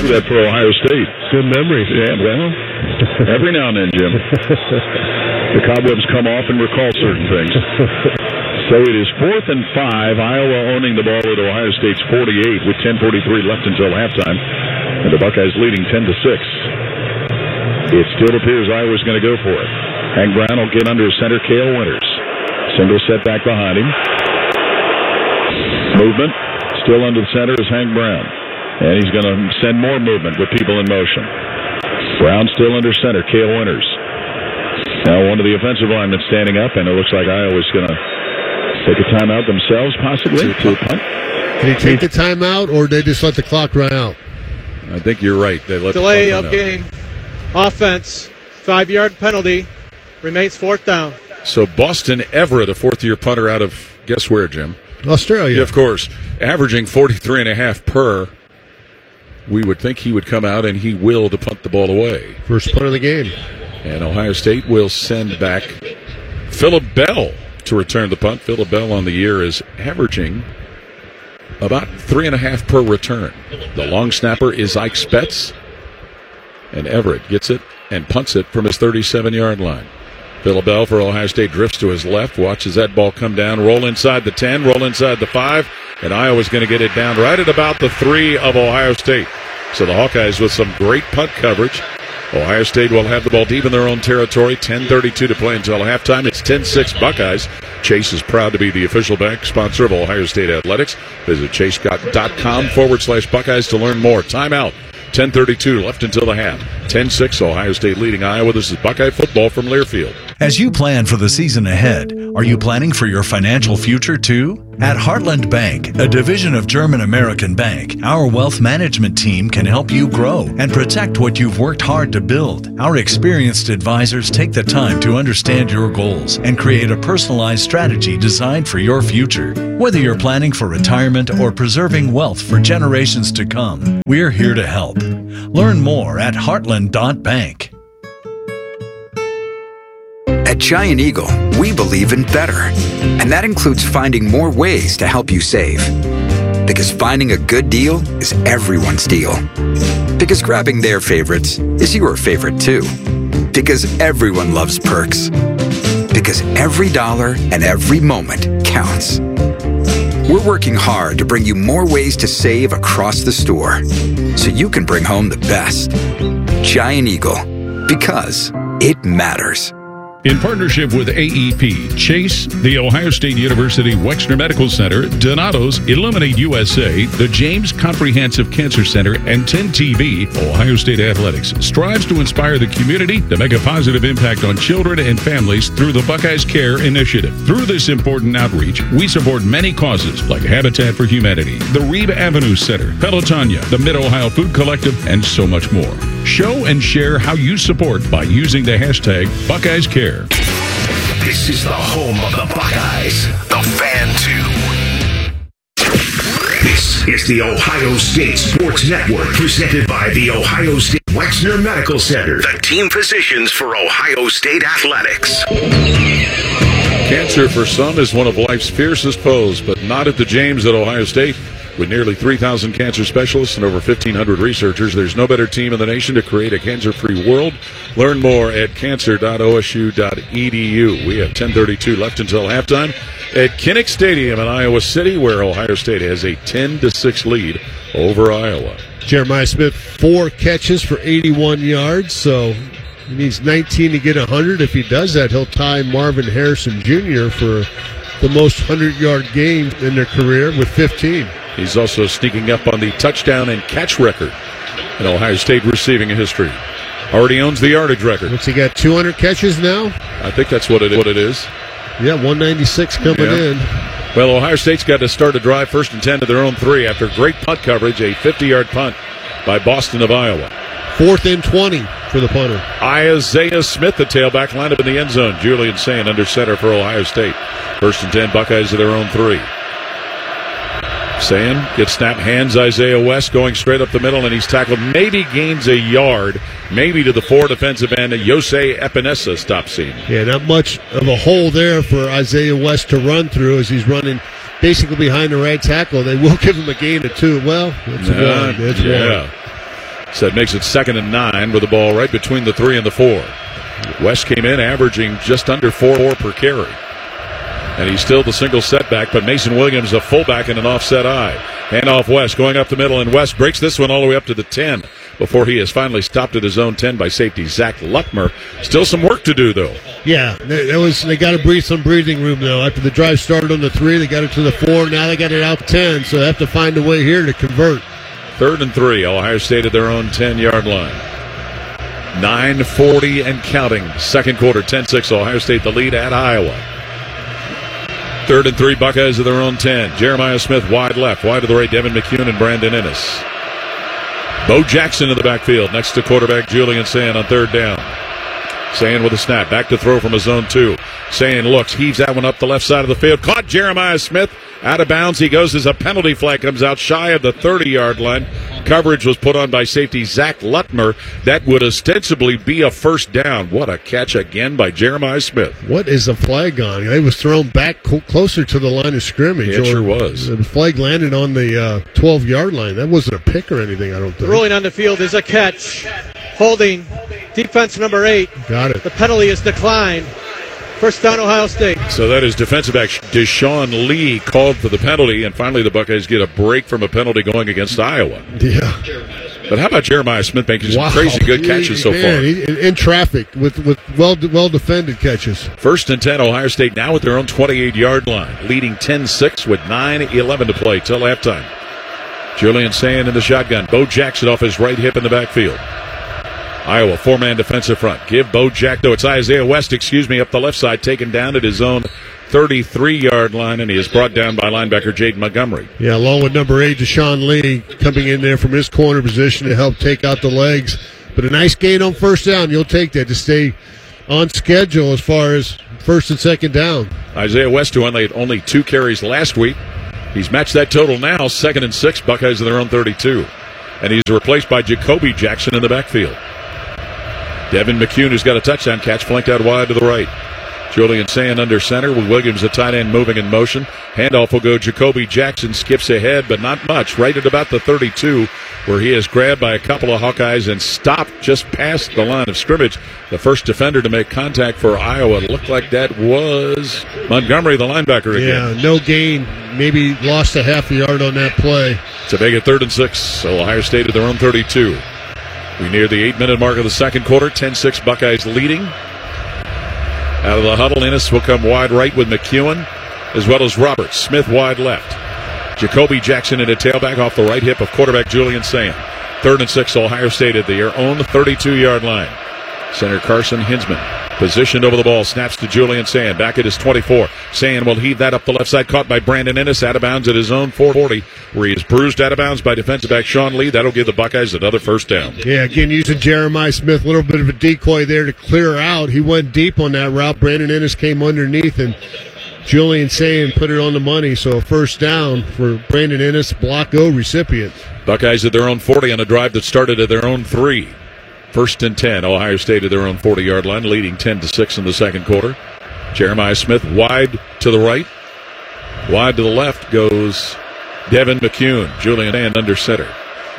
do that for Ohio State. Good memory. Yeah, well, every now and then, Jim. The cobwebs come off and recall certain things. So it is 4th and 5. Iowa owning the ball at Ohio State's 48 with 10:43 left until halftime. And the Buckeyes leading 10-6. It still appears Iowa's going to go for it. Hank Brown will get under center. Cale Winters. Single set back behind him. Movement. Still under the center is Hank Brown. And he's going to send more movement with people in motion. Brown still under center. Cale Winters. Now one of the offensive linemen standing up, and it looks like Iowa's going to take a timeout themselves, possibly, to a punt. Did they take the timeout, or they just let the clock run out? I think you're right. They let delay of game. Offense. 5-yard penalty. Remains 4th down. So Boston Everett, a fourth-year punter out of, guess where, Jim? Australia. Yeah, of course. Averaging 43.5 per. We would think he would come out, and he will, to punt the ball away. First punt of the game. And Ohio State will send back Phillip Bell to return the punt. Phillip Bell on the year is averaging about 3.5 per return. The long snapper is Ike Spetz. And Everett gets it and punts it from his 37-yard line. Phillip Bell for Ohio State drifts to his left, watches that ball come down, roll inside the 10, roll inside the 5, and Iowa's going to get it down right at about the 3 of Ohio State. So the Hawkeyes with some great punt coverage. Ohio State will have the ball deep in their own territory. 10:32 to play until halftime. It's 10-6 Buckeyes. Chase is proud to be the official bank sponsor of Ohio State Athletics. Visit chase.com/Buckeyes to learn more. Timeout. 10:32 left until the half. 10-6 Ohio State leading Iowa. This is Buckeye football from Learfield. As you plan for the season ahead, are you planning for your financial future too? At Heartland Bank, a division of German American Bank, our wealth management team can help you grow and protect what you've worked hard to build. Our experienced advisors take the time to understand your goals and create a personalized strategy designed for your future. Whether you're planning for retirement or preserving wealth for generations to come, we're here to help. Learn more at heartland.bank. At Giant Eagle, we believe in better. And that includes finding more ways to help you save. Because finding a good deal is everyone's deal. Because grabbing their favorites is your favorite too. Because everyone loves perks. Because every dollar and every moment counts. We're working hard to bring you more ways to save across the store, so you can bring home the best. Giant Eagle, because it matters. In partnership with AEP, Chase, the Ohio State University Wexner Medical Center, Donato's, Illuminate USA, the James Comprehensive Cancer Center, and 10TV, Ohio State Athletics strives to inspire the community to make a positive impact on children and families through the Buckeyes Care Initiative. Through this important outreach, we support many causes like Habitat for Humanity, the Reeb Avenue Center, Pelotonia, the Mid-Ohio Food Collective, and so much more. Show and share how you support by using the hashtag Buckeyes Care. This is the home of the Buckeyes, the Fan 2. This is the Ohio State Sports Network, presented by the Ohio State Wexner Medical Center, the team physicians for Ohio State Athletics. Cancer for some is one of life's fiercest foes, but not at the James at Ohio State. With nearly 3,000 cancer specialists and over 1,500 researchers, there's no better team in the nation to create a cancer-free world. Learn more at cancer.osu.edu. We have 10:32 left until halftime at Kinnick Stadium in Iowa City, where Ohio State has a 10-6 lead over Iowa. Jeremiah Smith, 4 catches for 81 yards, so he needs 19 to get 100. If he does that, he'll tie Marvin Harrison Jr. for the most 100-yard game in their career with 15. He's also sneaking up on the touchdown and catch record in Ohio State receiving history. Already owns the yardage record. What's he got, 200 catches now? I think that's what it is. Yeah, 196 coming in. Well, Ohio State's got to start a drive 1st and 10 to their own 3 after great punt coverage, a 50-yard punt by Boston of Iowa. 4th and 20 for the punter. Isaiah Smith, the tailback, lined up in the end zone. Julian Sand under center for Ohio State. 1st and 10, Buckeyes of their own 3. Sand gets snapped, hands Isaiah West going straight up the middle, and he's tackled. Maybe gains a yard, maybe to the 4 defensive end. Jose Epinesa stops him. Yeah, not much of a hole there for Isaiah West to run through as he's running basically behind the right tackle. They will give him a gain of 2. Well, that's one. So it makes it 2nd and 9 with the ball right between the 3 and the 4. West came in averaging just under 4 per carry. And he's still the single setback, but Mason Williams, a fullback and an offset eye. Handoff West going up the middle, and West breaks this one all the way up to the 10 before he is finally stopped at his own 10 by safety Zach Lutmer. Still some work to do, though. Yeah, they got to breathe some breathing room, though. After the drive started on the 3, they got it to the 4. Now they got it out 10, so they have to find a way here to convert. 3rd and 3, Ohio State at their own 10-yard line. 9:40 and counting. Second quarter, 10-6, Ohio State the lead at Iowa. 3rd and 3, Buckeyes at their own 10. Jeremiah Smith wide left, wide to the right, Devin McCune and Brandon Ennis. Bo Jackson in the backfield next to quarterback Julian Sand on 3rd down. Sand with a snap, back to throw from his own 2. Sand looks, heaves that one up the left side of the field. Caught Jeremiah Smith out of bounds. He goes as a penalty flag comes out shy of the 30-yard line. Coverage was put on by safety Zach Lutmer. That would ostensibly be a first down. What a catch again by Jeremiah Smith. What is the flag on? It was thrown back closer to the line of scrimmage. It sure was. The flag landed on the 12-yard line. That wasn't a pick or anything, I don't think. The ruling on the field is a catch. Holding defense number 8. Got it. The penalty is declined. First down, Ohio State. So that is defensive back Deshaun Lee called for the penalty, and finally the Buckeyes get a break from a penalty going against Iowa. Yeah. But how about Jeremiah Smith making some crazy good catches so far? In traffic with well-defended catches. 1st and 10, Ohio State now at their own 28-yard line, leading 10-6 with 9:11 to play till halftime. Julian Sand in the shotgun. Bo Jackson off his right hip in the backfield. Iowa, 4-man defensive front. Give Bo Jack, though it's Isaiah West, up the left side, taken down at his own 33-yard line, and he is brought down by linebacker Jaden Montgomery. Yeah, along with number 8, Deshaun Lee, coming in there from his corner position to help take out the legs. But a nice gain on first down. You'll take that to stay on schedule as far as 1st and 2nd down. Isaiah West, who only 2 carries last week. He's matched that total now, 2nd and 6, Buckeyes in their own 32. And he's replaced by Jacoby Jackson in the backfield. Devin McCune, who's got a touchdown catch, flanked out wide to the right. Julian Sand under center with Williams, the tight end, moving in motion. Handoff will go Jacoby Jackson, skips ahead, but not much. Right at about the 32, where he is grabbed by a couple of Hawkeyes and stopped just past the line of scrimmage. The first defender to make contact for Iowa. It looked like that was Montgomery, the linebacker again. Yeah, no gain. Maybe lost a half a yard on that play. To make it 3rd and 6, so Ohio State at their own 32. We near the 8-minute mark of the second quarter. 10-6 Buckeyes leading. Out of the huddle, Ennis will come wide right with McEwen, as well as Roberts. Smith wide left. Jacoby Jackson in a tailback off the right hip of quarterback Julian Sand. 3rd and 6, Ohio State at their own 32-yard line. Center Carson Hinsman positioned over the ball, snaps to Julian Sand, back at his 24. Sand will heave that up the left side, caught by Brandon Ennis, out of bounds at his own 440, where he is bruised out of bounds by defensive back Sean Lee. That'll give the Buckeyes another first down. Yeah, again, using Jeremiah Smith, a little bit of a decoy there to clear out. He went deep on that route. Brandon Ennis came underneath, and Julian Sand put it on the money, so a first down for Brandon Ennis, Block O recipient. Buckeyes at their own 40 on a drive that started at their own 3. 1st and 10, Ohio State at their own 40-yard line, leading 10-6 in the second quarter. Jeremiah Smith wide to the right. Wide to the left goes Devin McCune. Julian Sand under center.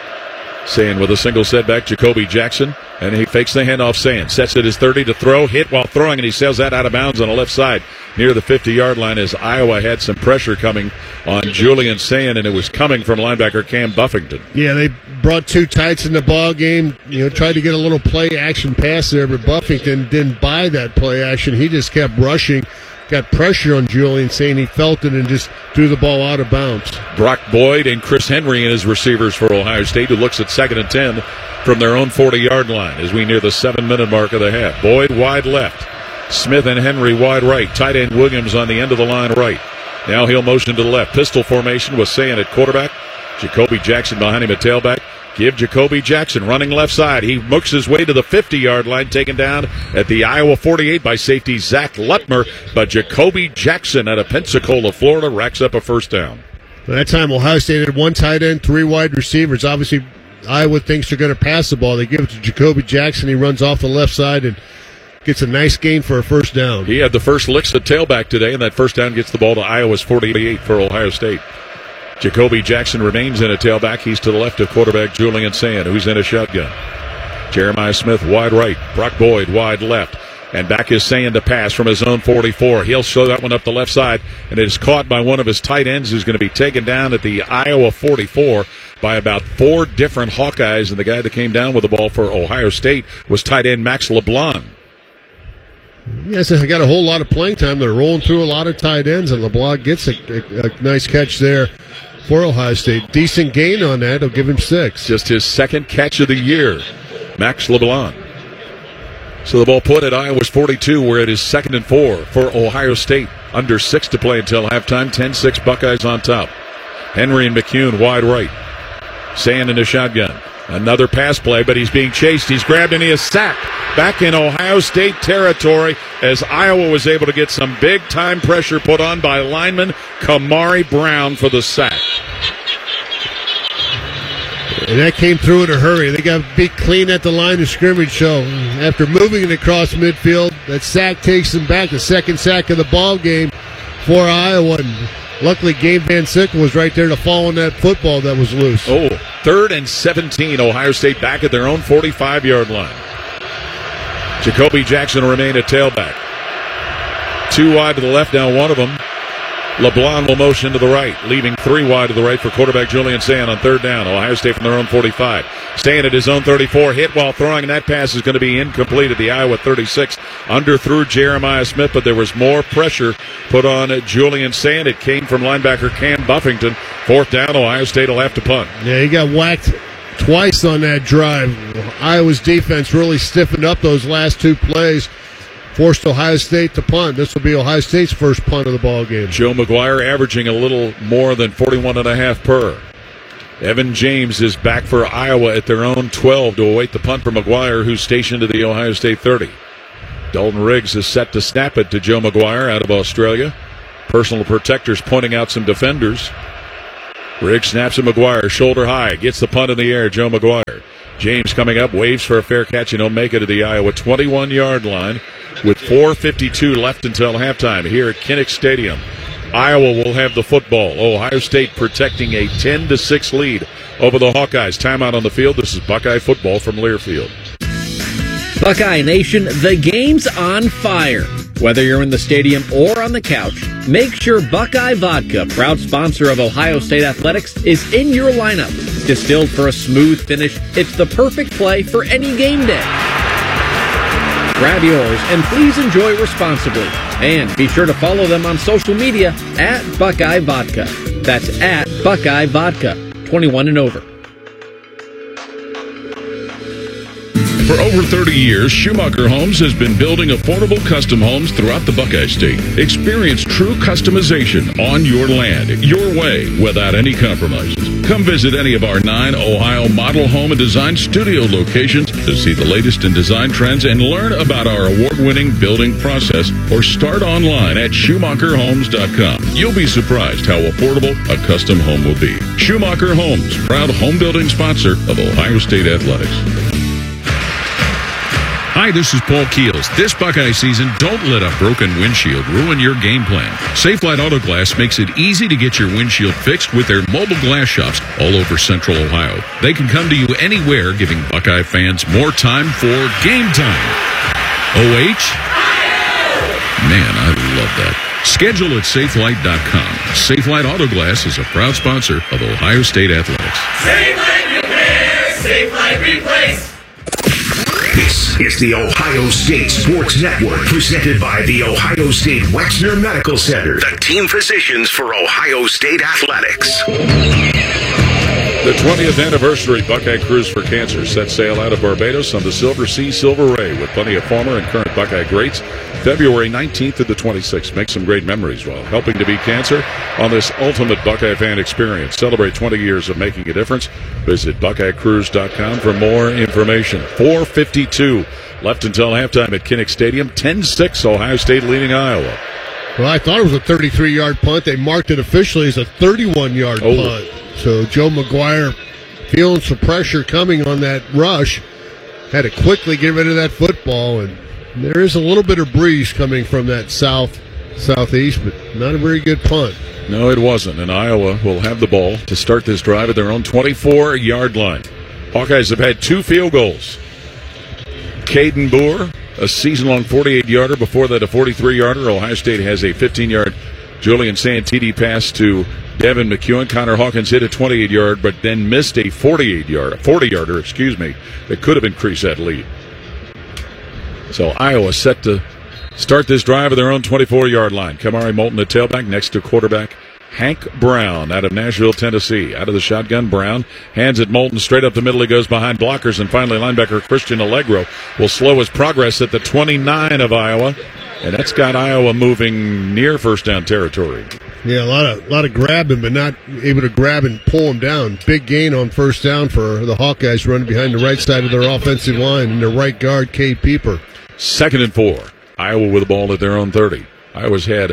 Sand with a single setback, Jacoby Jackson, and he fakes the handoff. Sand sets at his 30 to throw, hit while throwing, and he sails that out of bounds on the left side near the 50-yard line as Iowa had some pressure coming on Julian Sand, and it was coming from linebacker Cam Buffington. Yeah, they brought 2 tights in the ball game. Tried to get a little play action pass there, but Buffington didn't buy that play action. He just kept rushing. Got pressure on Julian, saying he felt it and just threw the ball out of bounds. Brock Boyd and Chris Henry in his receivers for Ohio State, who looks at 2nd and 10 from their own 40-yard line as we near the 7-minute mark of the half. Boyd wide left. Smith and Henry wide right. Tight end Williams on the end of the line right. Now he'll motion to the left. Pistol formation with Sand at quarterback. Jacoby Jackson behind him at tailback. Give Jacoby Jackson running left side. He mooks his way to the 50-yard line, taken down at the Iowa 48 by safety Zach Lutmer. But Jacoby Jackson out of Pensacola, Florida, racks up a first down. That time, Ohio State had 1 tight end, 3 wide receivers. Obviously, Iowa thinks they're going to pass the ball. They give it to Jacoby Jackson. He runs off the left side and gets a nice gain for a first down. He had the first licks at tailback today, and that first down gets the ball to Iowa's 48 for Ohio State. Jacoby Jackson remains in a tailback. He's to the left of quarterback Julian Sand, who's in a shotgun. Jeremiah Smith wide right. Brock Boyd wide left. And back is Sand to pass from his own 44. He'll show that one up the left side, and it is caught by one of his tight ends who's going to be taken down at the Iowa 44 by about 4 different Hawkeyes, and the guy that came down with the ball for Ohio State was tight end Max LeBlanc. Yes, I got a whole lot of playing time. They're rolling through a lot of tight ends, and LeBlanc gets a nice catch there for Ohio State. Decent gain on that. I'll give him 6. Just his second catch of the year, Max LeBlanc. So the ball put at Iowa's 42, where it is 2nd and 4 for Ohio State. Under 6 to play until halftime. 10-6 Buckeyes on top. Henry and McCune wide right. Sand in the shotgun. Another pass play, but he's being chased. He's grabbed and he is sacked. Back in Ohio State territory as Iowa was able to get some big-time pressure put on by lineman Kamari Brown for the sack. And that came through in a hurry. They got beat clean at the line of scrimmage. So after moving it across midfield, that sack takes them back. The second sack of the ball game for Iowa. And luckily, Gabe Van Sickle was right there to fall on that football that was loose. 3rd and 17. Ohio State back at their own 45-yard line. Jacoby Jackson will remain at tailback. 2 wide to the left, now one of them. LeBlanc will motion to the right, leaving 3 wide to the right for quarterback Julian Sand on 3rd down. Ohio State from their own 45. Staying at his own 34, hit while throwing, and that pass is going to be incomplete at the Iowa 36. Underthrew Jeremiah Smith, but there was more pressure put on Julian Sand. It came from linebacker Cam Buffington. 4th down, Ohio State will have to punt. Yeah, he got whacked twice on that drive. Iowa's defense really stiffened up those last 2 plays. Forced Ohio State to punt. This will be Ohio State's first punt of the ball game. Joe McGuire averaging a little more than 41.5 per. Evan James is back for Iowa at their own 12 to await the punt for McGuire, who's stationed at the Ohio State 30. Dalton Riggs is set to snap it to Joe McGuire out of Australia. Personal protectors pointing out some defenders. Riggs snaps at McGuire, shoulder high, gets the punt in the air, Joe McGuire. James coming up, waves for a fair catch, and he'll make it to the Iowa 21-yard line with 4:52 left until halftime here at Kinnick Stadium. Iowa will have the football. Ohio State protecting a 10-6 lead over the Hawkeyes. Timeout on the field. This is Buckeye football from Learfield. Buckeye Nation, the game's on fire. Whether you're in the stadium or on the couch, make sure Buckeye Vodka, proud sponsor of Ohio State Athletics, is in your lineup. Distilled for a smooth finish, it's the perfect play for any game day. Grab yours and please enjoy responsibly. And be sure to follow them on social media at Buckeye Vodka. That's at Buckeye Vodka, 21 and over. For over 30 years, Schumacher Homes has been building affordable custom homes throughout the Buckeye State. Experience true customization on your land, your way, without any compromises. Come visit any of our 9 Ohio model home and design studio locations to see the latest in design trends and learn about our award-winning building process, or start online at SchumacherHomes.com. You'll be surprised how affordable a custom home will be. Schumacher Homes, proud home building sponsor of Ohio State Athletics. Hi, this is Paul Keels. This Buckeye season, don't let a broken windshield ruin your game plan. Safelite Auto Glass makes it easy to get your windshield fixed with their mobile glass shops all over Central Ohio. They can come to you anywhere, giving Buckeye fans more time for game time. OH? Man, I love that. Schedule at Safelite.com. Safelite Auto Glass is a proud sponsor of Ohio State Athletics. Safelite Repair, Safelite Replace. This is the Ohio State Sports Network, presented by the Ohio State Wexner Medical Center, the team physicians for Ohio State Athletics. The 20th anniversary Buckeye Cruise for Cancer set sail out of Barbados on the Silver Sea Silver Ray with plenty of former and current Buckeye greats. February 19th to the 26th. Make some great memories while helping to beat cancer on this ultimate Buckeye fan experience. Celebrate 20 years of making a difference. Visit BuckeyeCruise.com for more information. 4:52 left until halftime at Kinnick Stadium. 10-6 Ohio State leading Iowa. Well, I thought it was a 33-yard punt. They marked it officially as a 31-yard punt. So Joe McGuire, feeling some pressure coming on that rush, had to quickly get rid of that football, and there is a little bit of breeze coming from that southeast, but not a very good punt. No, it wasn't. And Iowa will have the ball to start this drive at their own 24-yard line. Hawkeyes have had 2 field goals. Caden Boer, a season-long 48-yarder. Before that, a 43-yarder. Ohio State has a 15-yard Julian Santini pass to Devin McEwen. Connor Hawkins hit a 28-yard, but then missed a 40-yarder, that could have increased that lead. So Iowa set to start this drive at their own 24-yard line. Kamari Moulton, the tailback, next to quarterback Hank Brown out of Nashville, Tennessee. Out of the shotgun, Brown hands it Moulton straight up the middle. He goes behind blockers, and finally linebacker Christian Allegro will slow his progress at the 29 of Iowa, and that's got Iowa moving near first down territory. Yeah, a lot of grabbing, but not able to grab and pull him down. Big gain on first down for the Hawkeyes running behind the right side of their offensive line, and their right guard, Cade Pieper. 2nd and 4. Iowa with the ball at their own 30. Iowa's had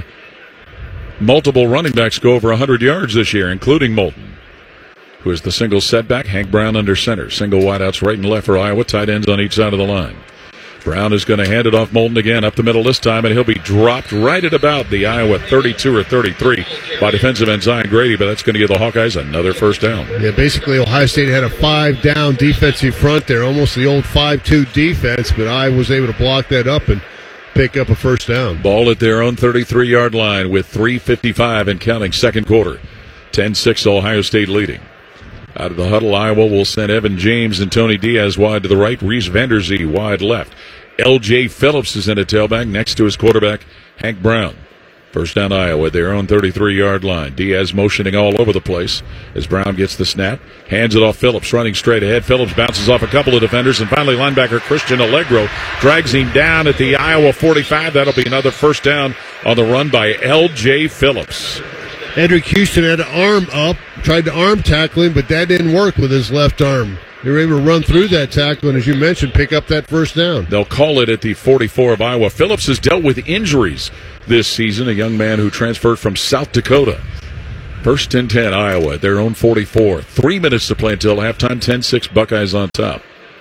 multiple running backs go over 100 yards this year, including Moulton, who is the single setback. Hank Brown under center. Single wideouts right and left for Iowa. Tight ends on each side of the line. Brown is going to hand it off Moulton again up the middle this time, and he'll be dropped right at about the Iowa 32 or 33 by defensive end Zion Grady, but that's going to give the Hawkeyes another first down. Yeah, basically Ohio State had a 5-down defensive front there, almost the old 5-2 defense, but Iowa was able to block that up and pick up a first down. Ball at their own 33-yard line with 3:55 and counting, second quarter. 10-6 Ohio State leading. Out of the huddle, Iowa will send Evan James and Tony Diaz wide to the right. Reese Vanderzee wide left. L.J. Phillips is in a tailback next to his quarterback, Hank Brown. First down Iowa at their own 33-yard line. Diaz motioning all over the place as Brown gets the snap. Hands it off Phillips, running straight ahead. Phillips bounces off a couple of defenders, and finally linebacker Christian Allegro drags him down at the Iowa 45. That'll be another first down on the run by L.J. Phillips. Edric Houston had an arm up, tried to arm tackle him, but that didn't work with his left arm. They were able to run through that tackle and, as you mentioned, pick up that first down. They'll call it at the 44 of Iowa. Phillips has dealt with injuries this season, a young man who transferred from South Dakota. 1st and 10, Iowa at their own 44. 3 minutes to play until halftime. 10-6 Buckeyes on top.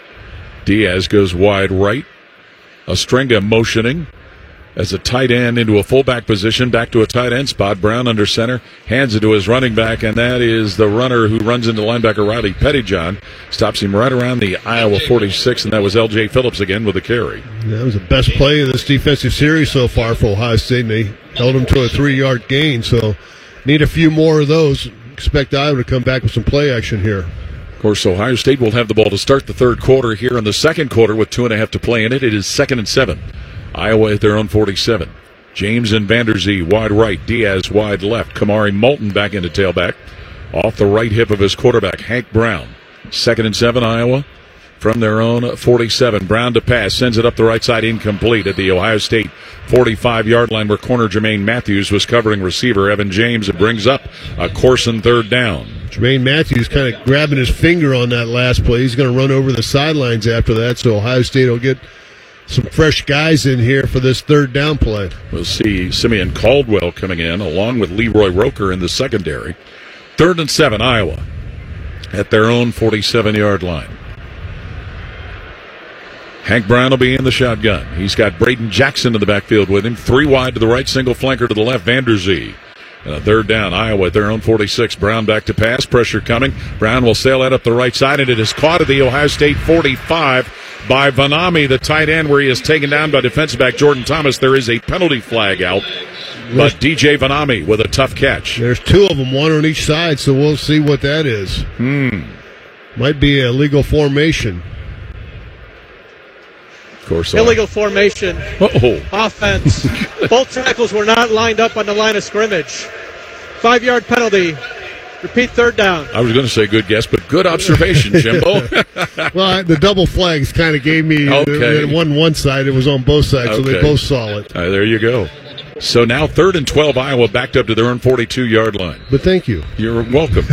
Diaz goes wide right. Ostrenga motioning as a tight end into a fullback position, back to a tight end spot. Brown under center, hands it to his running back, and that is the runner who runs into linebacker Riley Pettyjohn. Stops him right around the Iowa 46, and that was L.J. Phillips again with a carry. That was the best play of this defensive series so far for Ohio State, and they held him to a 3-yard gain, so need a few more of those. Expect Iowa to come back with some play action here. Of course, Ohio State will have the ball to start the third quarter here in the second quarter with 2.5 to play in it. It is 2nd and 7. Iowa at their own 47. James and Vanderzee wide right. Diaz wide left. Kamari Moulton back into tailback. Off the right hip of his quarterback, Hank Brown. 2nd and 7, Iowa from their own 47. Brown to pass. Sends it up the right side, incomplete at the Ohio State 45-yard line where corner Jermaine Matthews was covering receiver Evan James. It brings up a Corson third down. Jermaine Matthews kind of grabbing his finger on that last play. He's going to run over the sidelines after that, so Ohio State will get some fresh guys in here for this third down play. We'll see Simeon Caldwell coming in along with Leroy Roker in the secondary. 3rd and 7, Iowa at their own 47-yard line. Hank Brown will be in the shotgun. He's got Braden Jackson in the backfield with him. 3 wide to the right, single flanker to the left, Vanderzee. And a third down, Iowa at their own 46. Brown back to pass, pressure coming. Brown will sail that up the right side, and it is caught at the Ohio State 45 by Vanami, the tight end, where he is taken down by defensive back Jordan Thomas. There is a penalty flag out, but DJ Vanami with a tough catch. There's 2 of them, 1 on each side, so we'll see what that is. Might be a legal formation. Of course, illegal formation. Offense. Both tackles were not lined up on the line of scrimmage. 5-yard penalty. Repeat third down. I was going to say good guess, but good observation, Jimbo. Well, the double flags kind of gave me one side. It was on both sides, so they both saw it. There you go. So now 3rd and 12, Iowa backed up to their own 42-yard line. But thank you. You're welcome.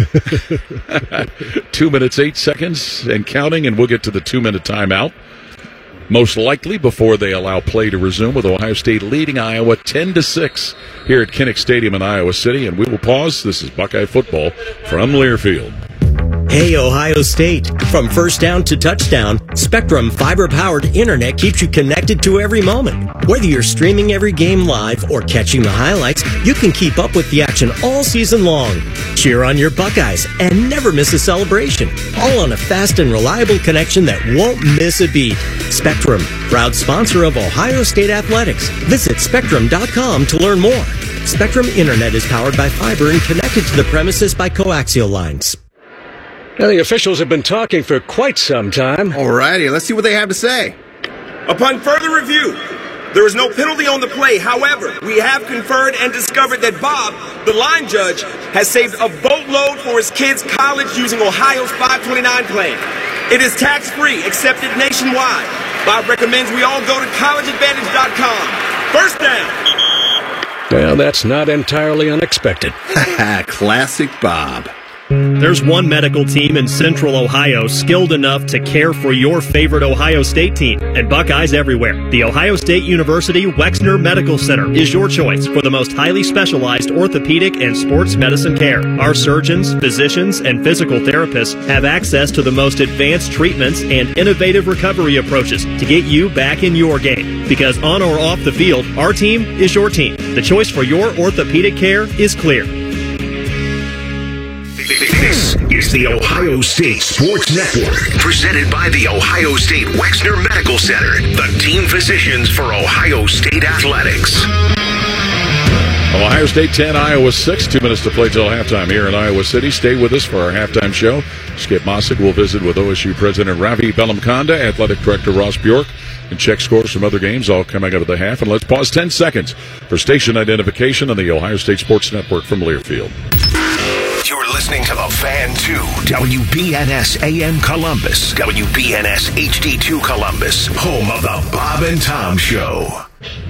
2 minutes, 8 seconds and counting, and we'll get to the 2-minute timeout. Most likely before they allow play to resume, with Ohio State leading Iowa 10-6 here at Kinnick Stadium in Iowa City. And we will pause. This is Buckeye football from Learfield. Hey, Ohio State. From first down to touchdown, Spectrum fiber-powered internet keeps you connected to every moment. Whether you're streaming every game live or catching the highlights, you can keep up with the action all season long. Cheer on your Buckeyes and never miss a celebration. All on a fast and reliable connection that won't miss a beat. Spectrum, proud sponsor of Ohio State Athletics. Visit Spectrum.com to learn more. Spectrum Internet is powered by fiber and connected to the premises by coaxial lines. Now, the officials have been talking for quite some time. Alrighty, let's see what they have to say. Upon further review, there is no penalty on the play. However, we have conferred and discovered that Bob, the line judge, has saved a boatload for his kids' college using Ohio's 529 plan. It is tax-free, accepted nationwide. Bob recommends we all go to collegeadvantage.com. First down. Well, that's not entirely unexpected. Classic Bob. There's one medical team in Central Ohio skilled enough to care for your favorite Ohio State team, and Buckeyes everywhere. The Ohio State University Wexner Medical Center is your choice for the most highly specialized orthopedic and sports medicine care. Our surgeons, physicians, and physical therapists have access to the most advanced treatments and innovative recovery approaches to get you back in your game. Because on or off the field, our team is your team. The choice for your orthopedic care is clear. This is the Ohio State Sports Network, presented by the Ohio State Wexner Medical Center, the team physicians for Ohio State Athletics. Ohio State 10, Iowa 6. 2 minutes to play till halftime here in Iowa City. Stay with us for our halftime show. Skip Mossick will visit with OSU President Ravi Bellamkonda, Athletic Director Ross Bjork, and check scores from other games all coming up at the half. And let's pause 10 seconds for station identification on the Ohio State Sports Network from Learfield. You're listening to The Fan 2, WBNS AM Columbus, WBNS HD2 Columbus, home of the Bob and Tom Show.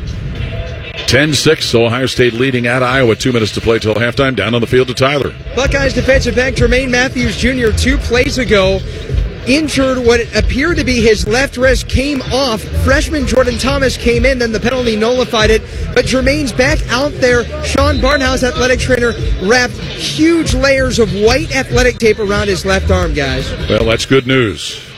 10-6, Ohio State leading at Iowa. 2 minutes to play till halftime. Down on the field to Tyler. Buckeyes defensive back Jermaine Matthews Jr. 2 plays ago injured what appeared to be his left wrist, came off. Freshman Jordan Thomas came in, then the penalty nullified it. But Jermaine's back out there. Sean Barnhouse, athletic trainer, wrapped huge layers of white athletic tape around his left arm, guys. Well, that's good news.